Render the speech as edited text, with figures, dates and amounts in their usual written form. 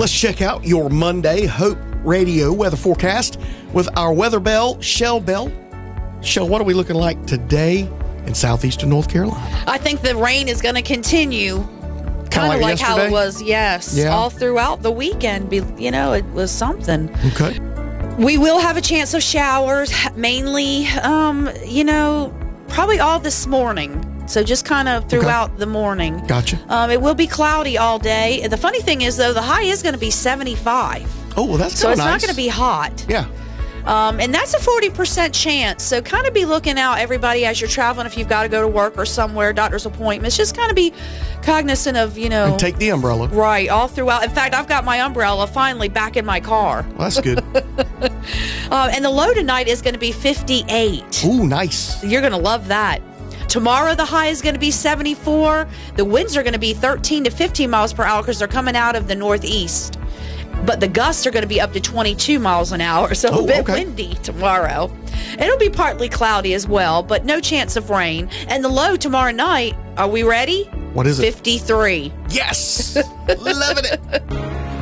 Let's check out your Monday Hope Radio weather forecast with our weather bell, Shell Bell. Shell, what are we looking like today in southeastern North Carolina? I think the rain is going to continue. Kind of like how it was, all throughout the weekend. It was something. Okay. We will have a chance of showers, mainly, probably all this morning. So just kind of throughout the morning. Gotcha. It will be cloudy all day. The funny thing is, though, the high is going to be 75. Oh, well, that's so it's nice. not going to be hot. Yeah. And that's a 40% chance. So kind of be looking out, everybody, as you're traveling. If you've got to go to work or somewhere, doctor's appointments, just kind of be cognizant of, And take the umbrella. Right, all throughout. In fact, I've got my umbrella finally back in my car. Well, that's good. And the low tonight is going to be 58. Ooh, nice. You're going to love that. Tomorrow, the high is going to be 74. The winds are going to be 13 to 15 miles per hour because they're coming out of the northeast. But the gusts are going to be up to 22 miles an hour, so a bit windy tomorrow. It'll be partly cloudy as well, but no chance of rain. And the low tomorrow night, are we ready? What is it? 53. Yes! Loving it.